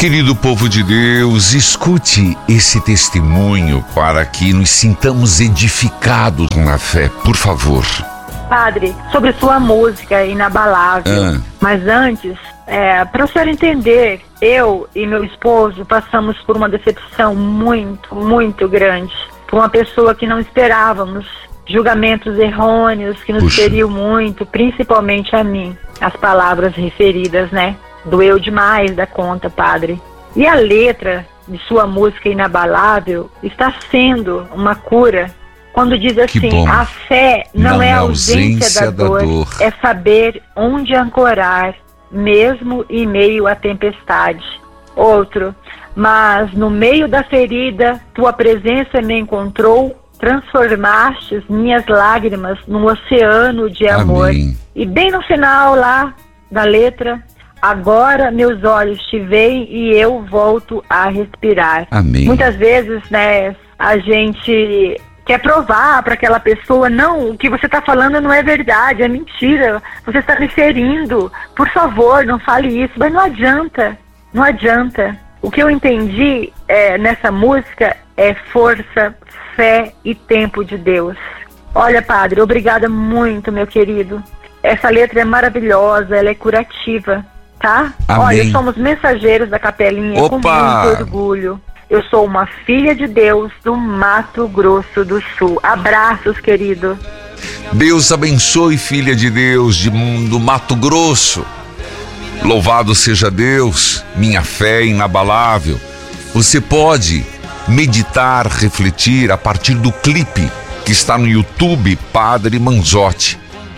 Querido povo de Deus, escute esse testemunho para que nos sintamos edificados na fé, por favor. Padre, sobre sua música Inabalável, mas antes, para o senhor entender, eu e meu esposo passamos por uma decepção muito, muito grande, por uma pessoa que não esperávamos, julgamentos errôneos que nos feriu muito, principalmente a mim, as palavras referidas, né? Doeu demais da conta, padre. E a letra de sua música Inabalável está sendo uma cura quando diz assim: a fé não é a ausência da dor, é saber onde ancorar, mesmo em meio à tempestade. Outro: mas no meio da ferida, tua presença me encontrou, transformaste minhas lágrimas num oceano de amor. Amém. E bem no final lá da letra: agora meus olhos te veem e eu volto a respirar. Amém. Muitas vezes, né, a gente quer provar para aquela pessoa: não, o que você está falando não é verdade, é mentira, você está me ferindo, por favor, não fale isso. Mas não adianta, não adianta. O que eu entendi nessa música é força, fé e tempo de Deus. Olha, padre, obrigada muito, meu querido. Essa letra é maravilhosa, ela é curativa, tá? Amém. Olha, somos mensageiros da Capelinha com muito orgulho. Eu sou uma filha de Deus do Mato Grosso do Sul. Abraços, querido. Deus abençoe, filha de Deus do Mato Grosso. Louvado seja Deus, minha fé é inabalável. Você pode meditar, refletir a partir do clipe que está no YouTube, Padre Manzotti.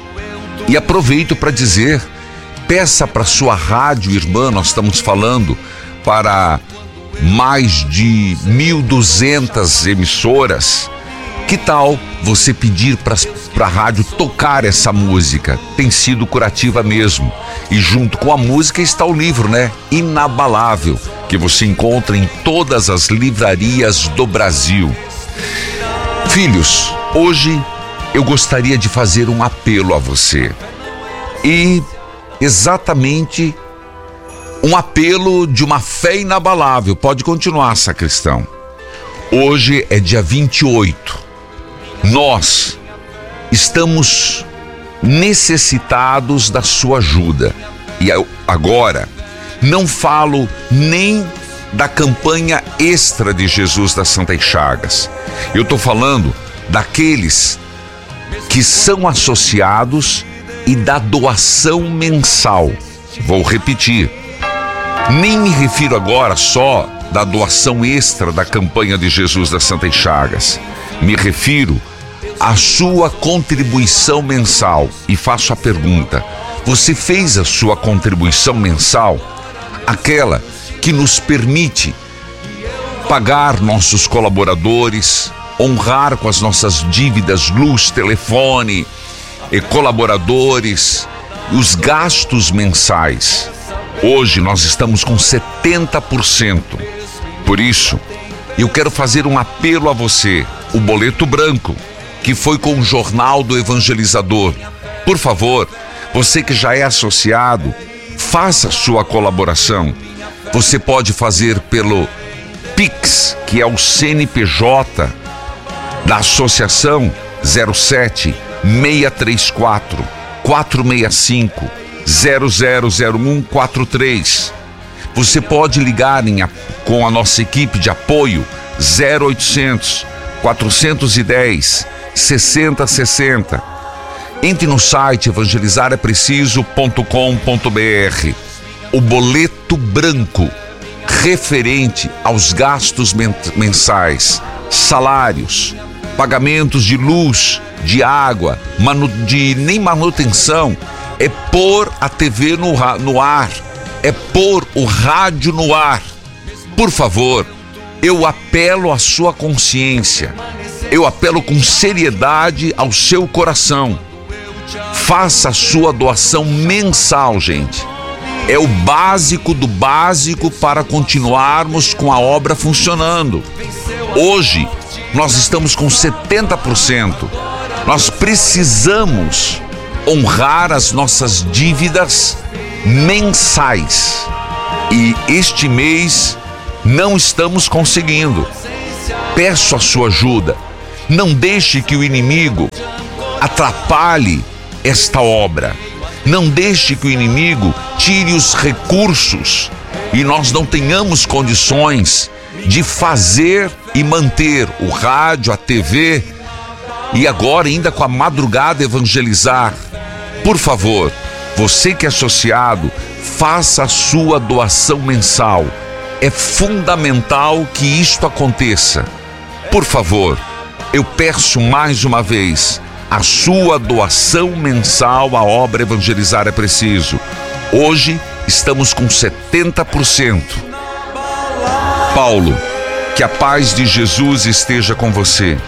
E aproveito para dizer, peça para sua rádio irmã, nós estamos falando para mais de 1.200 emissoras. Que tal você pedir para a rádio tocar essa música? Tem sido curativa mesmo. E junto com a música está o livro, né? Inabalável, que você encontra em todas as livrarias do Brasil. Filhos, hoje eu gostaria de fazer um apelo a você. E exatamente um apelo de uma fé inabalável. Pode continuar, sacristão. Hoje é dia 28. Nós estamos necessitados da sua ajuda. E agora, não falo nem da campanha extra de Jesus das Santas Chagas. Eu estou falando daqueles que são associados e da doação mensal. Vou repetir. Nem me refiro agora só da doação extra da campanha de Jesus das Santas Chagas. Me refiro à sua contribuição mensal. E faço a pergunta: você fez a sua contribuição mensal? Aquela que nos permite pagar nossos colaboradores, honrar com as nossas dívidas, luz, telefone, colaboradores, os gastos mensais. Hoje nós estamos com 70%. Por isso, eu quero fazer um apelo a você. O boleto branco, que foi com o Jornal do Evangelizador. Por favor, você que já é associado, faça sua colaboração. Você pode fazer pelo Pix, que é o CNPJ da Associação 07 634 465 000143. Você pode ligar com a nossa equipe de apoio 0800 410 6060. Entre no site evangelizarepreciso.com.br. O boleto branco referente aos gastos mensais, salários, pagamentos de luz, de água, nem manutenção, é pôr a TV no ar, é pôr o rádio no ar. Por favor, eu apelo à sua consciência, eu apelo com seriedade ao seu coração. Faça a sua doação mensal, gente. É o básico do básico para continuarmos com a obra funcionando. Hoje, nós estamos com 70%. Nós precisamos honrar as nossas dívidas mensais. E este mês não estamos conseguindo. Peço a sua ajuda. Não deixe que o inimigo atrapalhe esta obra. Não deixe que o inimigo tire os recursos e nós não tenhamos condições de fazer e manter o rádio, a TV e agora ainda com a madrugada evangelizar. Por favor, você que é associado, faça a sua doação mensal. É fundamental que isto aconteça. Por favor, eu peço mais uma vez a sua doação mensal à obra Evangelizar é Preciso. Hoje estamos com 70%. Paulo, que a paz de Jesus esteja com você.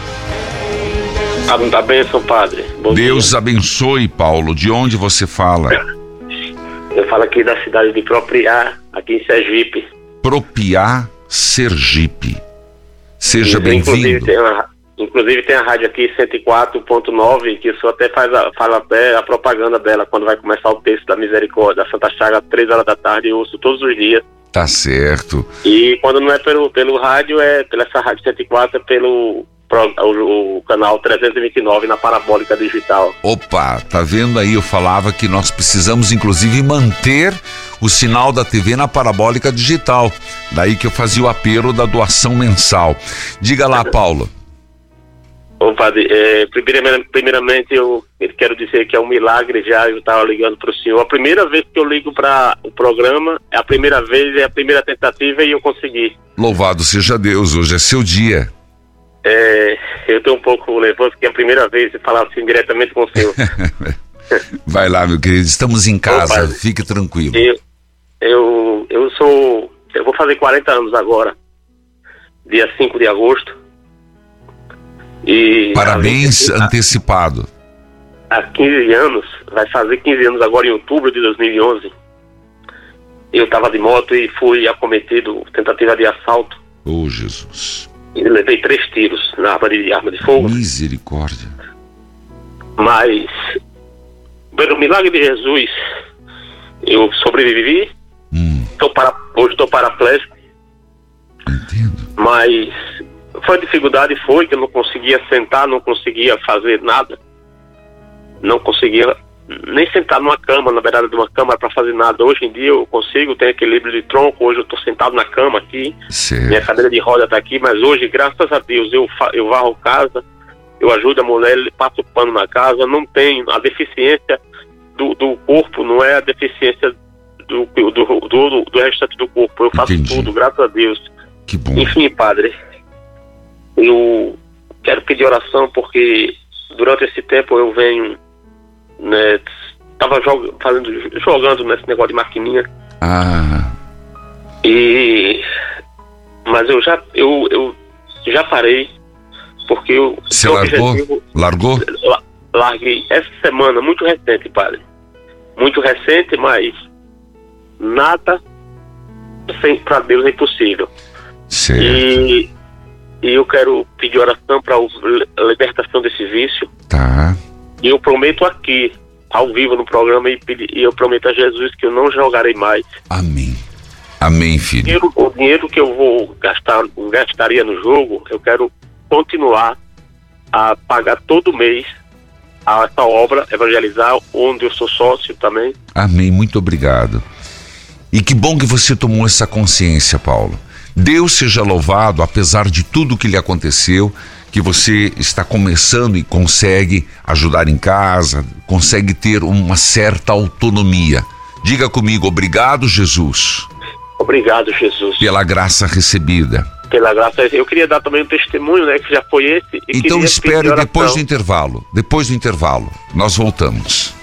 A bênção, padre. Bom Deus dia. abençoe, Paulo. De onde você fala? Eu falo aqui da cidade de Propriá, aqui em Sergipe. Propriá, Sergipe. Seja bem-vindo. Inclusive tem a rádio aqui 104.9, que o senhor até fala a propaganda dela quando vai começar o texto da Misericórdia, da Santa Chaga, às 3 horas da tarde, eu ouço todos os dias. Tá certo. E quando não é pelo rádio, pela essa rádio 104, é pelo o canal 329 na Parabólica Digital. Opa, tá vendo aí? Eu falava que nós precisamos inclusive manter o sinal da TV na Parabólica Digital. Daí que eu fazia o apelo da doação mensal. Diga lá, Paulo. Ô, padre, primeiramente eu quero dizer que é um milagre já, eu estava ligando para o senhor. A primeira vez que eu ligo para o programa, é a primeira vez, é a primeira tentativa e eu consegui. Louvado seja Deus, hoje é seu dia. Eu estou um pouco nervoso, porque é a primeira vez de falar assim diretamente com o senhor. Vai lá, meu querido, estamos em casa, padre, fique tranquilo. Eu vou fazer 40 anos agora, dia 5 de agosto. E parabéns antecipado. Há 15 anos, vai fazer 15 anos agora em outubro de 2011. Eu estava de moto e fui acometido, tentativa de assalto. Oh, Jesus. E levei 3 tiros na arma de fogo. Misericórdia. Mas, pelo milagre de Jesus, eu sobrevivi. Hoje estou paraplégico. Entendo. Mas foi dificuldade, que eu não conseguia sentar, não conseguia fazer nada. Não conseguia nem sentar numa cama, na beirada de uma cama para fazer nada. Hoje em dia eu consigo, tenho equilíbrio de tronco. Hoje eu estou sentado na cama aqui. Certo. Minha cadeira de roda está aqui, mas hoje, graças a Deus, eu varro casa, eu ajudo a mulher, passo pano na casa, não tenho a deficiência do corpo, não é a deficiência do restante do corpo. Eu faço tudo, graças a Deus. Que bom. Enfim, padre, eu quero pedir oração porque durante esse tempo eu venho, né, tava jogando nesse negócio de maquininha. Mas eu já parei porque eu... Você largou? Larguei essa semana, muito recente, padre. Muito recente, mas nada para Deus é impossível. Certo. E eu quero pedir oração para a libertação desse vício. Tá. E eu prometo aqui, ao vivo no programa, e eu prometo a Jesus que eu não jogarei mais. Amém. Amém, filho. O dinheiro que eu gastaria no jogo, eu quero continuar a pagar todo mês a essa obra, Evangelizar, onde eu sou sócio também. Amém, muito obrigado. E que bom que você tomou essa consciência, Paulo. Deus seja louvado, apesar de tudo que lhe aconteceu, que você está começando e consegue ajudar em casa, consegue ter uma certa autonomia. Diga comigo, obrigado, Jesus. Obrigado, Jesus. Pela graça recebida. Pela graça, eu queria dar também um testemunho, né, que já foi esse. Então espere depois do intervalo. Depois do intervalo, nós voltamos.